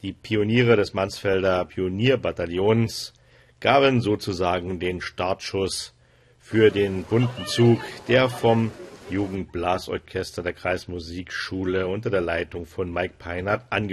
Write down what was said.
Die Pioniere des Mansfelder Pionierbataillons gaben sozusagen den Startschuss für den bunten Zug, der vom Jugendblasorchester der Kreismusikschule unter der Leitung von Mike Peinert